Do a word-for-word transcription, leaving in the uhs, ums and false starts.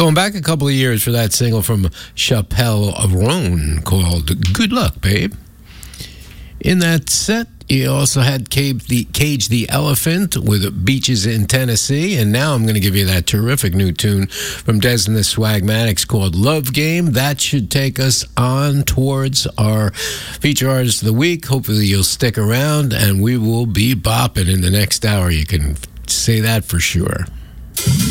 Going back a couple of years for that single from Chappelle Roan called Good Luck, Babe. In that set, you also had Cage the, Cage the Elephant with Beaches in Tennessee. And now I'm going to give you that terrific new tune from Des and the Swagmatics called Love Game. That should take us on towards our feature artist of the week. Hopefully you'll stick around and we will be bopping in the next hour. You can say that for sure.